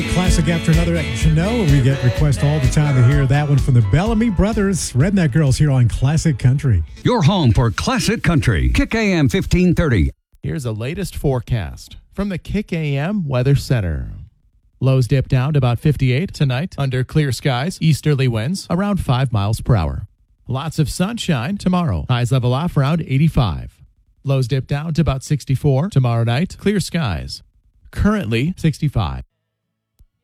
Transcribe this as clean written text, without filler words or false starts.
Classic after another at Chanel. We get requests all the time to hear that one from the Bellamy Brothers. Redneck Girls here on Classic Country. Your home for Classic Country. Kick AM 1530. Here's the latest forecast from the Kick AM Weather Center. Lows dip down to about 58 tonight under clear skies. Easterly winds around 5 miles per hour. Lots of sunshine tomorrow. Highs level off around 85. Lows dip down to about 64 tomorrow night. Clear skies. Currently 65.